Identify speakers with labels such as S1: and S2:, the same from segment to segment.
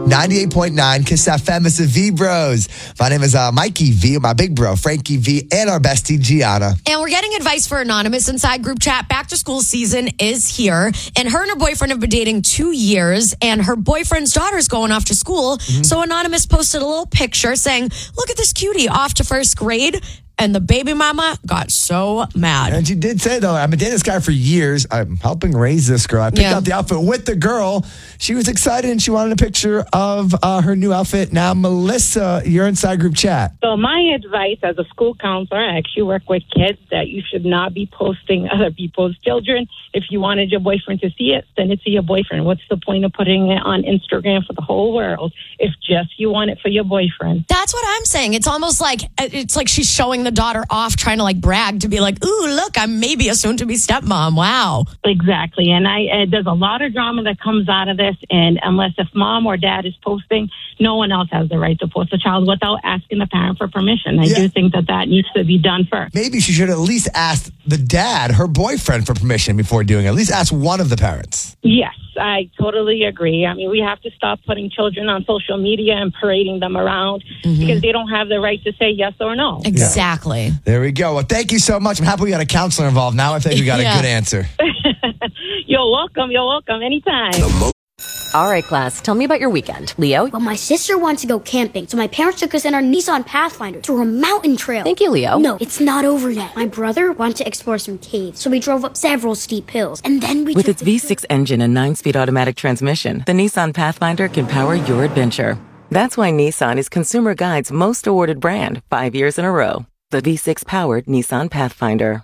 S1: 98.9 Kiss FM. It's the V Bros. My name is Mikey V, my big bro, Frankie V, and our bestie, Gianna.
S2: And we're getting advice for Anonymous inside group chat. Back to school season is here. And her and her boyfriend have been dating 2 years. And her boyfriend's daughter's going off to school. Mm-hmm. So Anonymous posted a little picture saying, look at this cutie off to first grade. And the baby mama got so mad.
S1: And she did say, though, I've been dating this guy for years. I'm helping raise this girl. I picked out the outfit with the girl. She was excited and she wanted a picture of her new outfit. Now, Melissa, you're inside group chat.
S3: So my advice as a school counselor, I actually work with kids, that you should not be posting other people's children. If you wanted your boyfriend to see it, send it to your boyfriend. What's the point of putting it on Instagram for the whole world if just you want it for your boyfriend?
S2: That's what I'm saying. It's almost like she's showing the daughter off, trying to brag to be like, ooh, look, I'm maybe a soon-to-be stepmom. Wow.
S3: Exactly. And there's a lot of drama that comes out of this. And unless if mom or dad is posting, no one else has the right to post a child without asking the parent for permission. I do think that needs to be done first.
S1: Maybe she should at least ask the dad, her boyfriend, for permission before doing it. At least ask one of the parents.
S3: Yes, I totally agree. I mean, we have to stop putting children on social media and parading them around because they don't have the right to say yes or no.
S2: Exactly.
S1: Yeah. There we go. Well, thank you so much. I'm happy we got a counselor involved. Now I think we got a good answer.
S3: You're welcome. You're welcome. Anytime.
S4: All right, class, tell me about your weekend. Leo?
S5: Well, my sister wanted to go camping, so my parents took us in our Nissan Pathfinder to a mountain trail.
S4: Thank you, Leo.
S5: No, it's not over yet. My brother wanted to explore some caves, so we drove up several steep hills, and then we
S6: With its V6 engine and 9-speed automatic transmission, the Nissan Pathfinder can power your adventure. That's why Nissan is Consumer Guide's most awarded brand 5 years in a row. The V6-powered Nissan Pathfinder.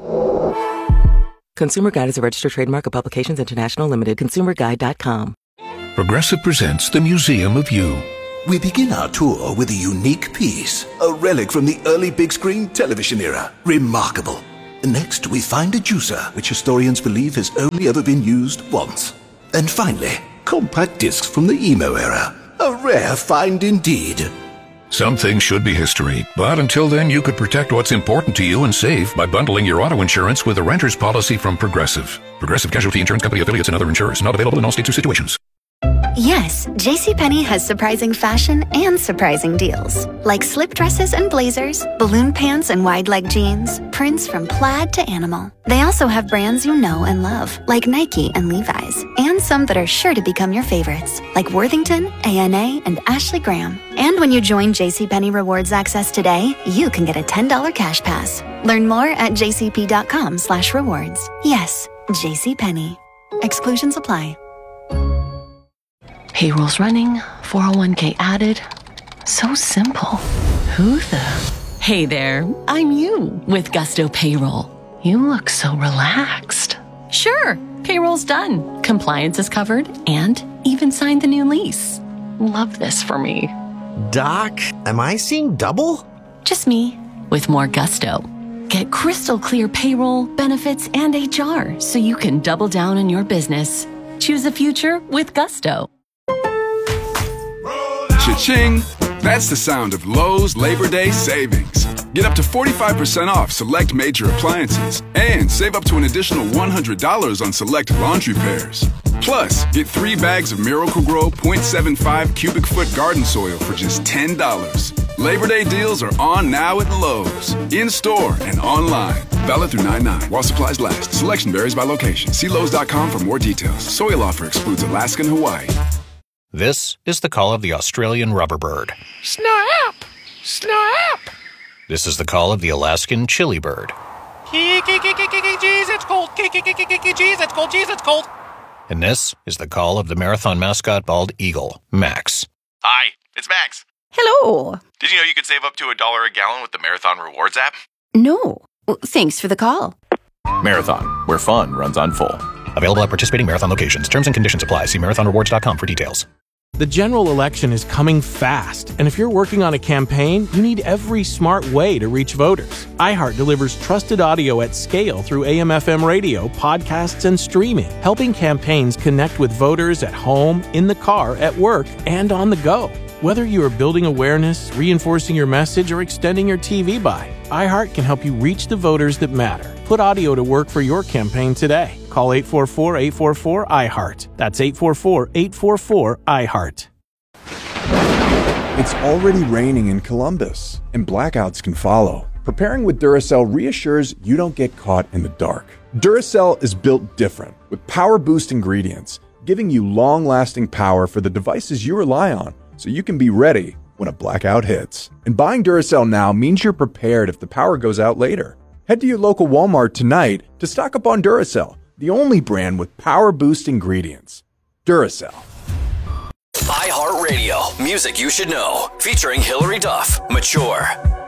S6: Consumer Guide is a registered trademark of Publications International Limited. ConsumerGuide.com.
S7: Progressive presents the Museum of You.
S8: We begin our tour with a unique piece, a relic from the early big screen television era. Remarkable. Next, we find a juicer, which historians believe has only ever been used once. And finally, compact discs from the emo era. A rare find indeed.
S7: Some things should be history, but until then you could protect what's important to you and save by bundling your auto insurance with a renter's policy from Progressive. Progressive Casualty Insurance Company affiliates and other insurers. Not available in all states or situations.
S9: Yes, JCPenney has surprising fashion and surprising deals. Like slip dresses and blazers, balloon pants and wide leg jeans, prints from plaid to animal. They also have brands you know and love, like Nike and Levi's, and some that are sure to become your favorites, like Worthington, A&A, and Ashley Graham. And when you join JCPenney Rewards Access today, you can get a $10 cash pass. Learn more at jcp.com/rewards. Yes, JCPenney. Exclusions apply.
S10: Payroll's running, 401k added. So simple. Who the? Hey there, I'm you with Gusto Payroll. You look so relaxed. Sure, payroll's done. Compliance is covered and even signed the new lease. Love this for me.
S11: Doc, am I seeing double?
S10: Just me with more gusto. Get crystal clear payroll, benefits, and HR so you can double down on your business. Choose the future with Gusto.
S12: Cha-ching! That's the sound of Lowe's Labor Day savings. Get up to 45% off select major appliances and save up to an additional $100 on select laundry pairs. Plus, get 3 bags of Miracle-Gro 0.75 cubic foot garden soil for just $10. Labor Day deals are on now at Lowe's, in-store and online. Valid through 9/9 while supplies last. Selection varies by location. See Lowe's.com for more details. Soil offer excludes Alaska and Hawaii.
S13: This is the call of the Australian rubber bird.
S14: Snap! Snap!
S13: This is the call of the Alaskan chili bird.
S14: Jeez, it's cold. Jeez, it's cold. Jeez, it's cold.
S13: And this is the call of the marathon mascot bald eagle, Max.
S15: Hi, it's Max.
S4: Hello.
S15: Did you know you could save up to $1 a gallon with the Marathon Rewards app?
S4: No. Well, thanks for the call.
S16: Marathon, where fun runs on full.
S13: Available at participating Marathon locations. Terms and conditions apply. See marathonrewards.com for details.
S17: The general election is coming fast, and if you're working on a campaign, you need every smart way to reach voters. iHeart delivers trusted audio at scale through AM/FM radio, podcasts, and streaming, helping campaigns connect with voters at home, in the car, at work, and on the go. Whether you are building awareness, reinforcing your message, or extending your TV buy, iHeart can help you reach the voters that matter. Put audio to work for your campaign today. Call 844-844-iHeart. That's 844-844-iHeart.
S18: It's already raining in Columbus, and blackouts can follow. Preparing with Duracell reassures you don't get caught in the dark. Duracell is built different, with power boost ingredients, giving you long-lasting power for the devices you rely on, so you can be ready when a blackout hits. And buying Duracell now means you're prepared if the power goes out later. Head to your local Walmart tonight to stock up on Duracell, the only brand with power boost ingredients. Duracell.
S19: iHeartRadio, music you should know, featuring Hillary Duff, Mature.